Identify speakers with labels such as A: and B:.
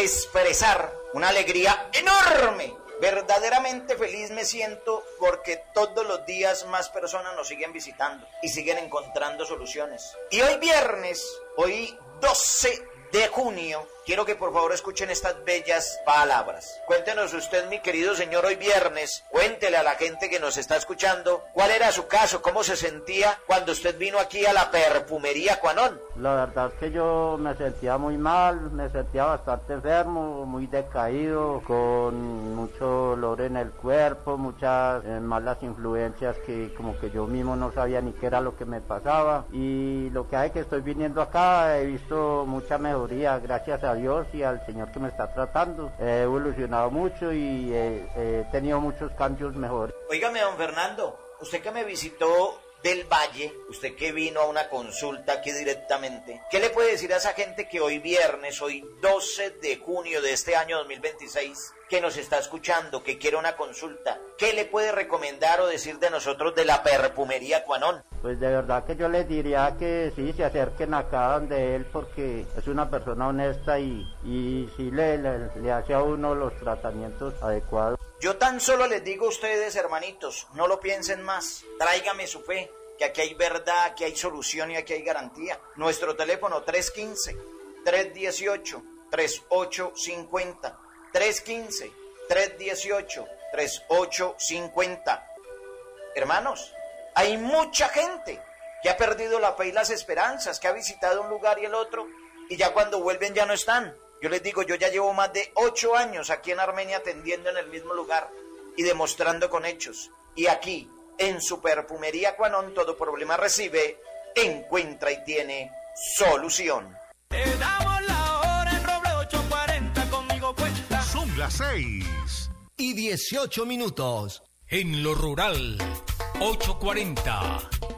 A: expresar una alegría enorme. Verdaderamente feliz me siento porque todos los días más personas nos siguen visitando y siguen encontrando soluciones. Y hoy viernes, hoy 12 de junio, quiero que por favor escuchen estas bellas palabras. Cuéntenos usted, mi querido señor, hoy viernes, cuéntele a la gente que nos está escuchando cuál era su caso, cómo se sentía cuando usted vino aquí a la perfumería Cuanón.
B: La verdad es que yo me sentía muy mal, me sentía bastante enfermo, muy decaído, con mucho dolor en el cuerpo, muchas malas influencias que como que yo mismo no sabía ni qué era lo que me pasaba. Y lo que hay que estoy viniendo acá, he visto mucha mejoría, gracias a Dios y al Señor que me está tratando. He evolucionado mucho y he tenido muchos cambios mejores.
A: Óigame, don Fernando, usted que me visitó del Valle, usted que vino a una consulta aquí directamente, ¿qué le puede decir a esa gente que hoy viernes, hoy 12 de junio de este año 2026, que nos está escuchando, que quiere una consulta? ¿Qué le puede recomendar o decir de nosotros de la perfumería Cuanón?
B: Pues de verdad que yo les diría que sí, se acerquen acá donde él, porque es una persona honesta y sí le hace a uno los tratamientos adecuados.
A: Yo tan solo les digo a ustedes, hermanitos, no lo piensen más, tráigame su fe, que aquí hay verdad, aquí hay solución y aquí hay garantía. Nuestro teléfono 315-318-3850, 315-318-3850. Hermanos, hay mucha gente que ha perdido la fe y las esperanzas, que ha visitado un lugar y el otro, y ya cuando vuelven ya no están. Yo les digo, yo ya llevo más de 8 años aquí en Armenia atendiendo en el mismo lugar y demostrando con hechos. Y aquí, en su perfumería Cuanón, todo problema recibe, encuentra y tiene solución.
C: Te damos la hora en Roble 840, conmigo cuenta.
D: Son las 6:18.
E: En lo rural, 840.